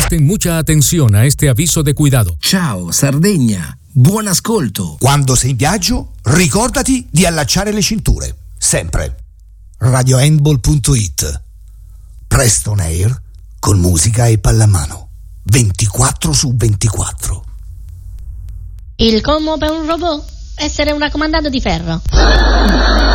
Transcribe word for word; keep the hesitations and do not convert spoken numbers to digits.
Presten mucha atención a este aviso de cuidado. Ciao, Sardegna. Buon ascolto. Quando sei in viaggio, ricordati di allacciare le cinture. Sempre. radio handball punto it. Preston Air con musica e pallamano. ventiquattro su ventiquattro. Il commo per un robot? Essere un raccomandando di ferro.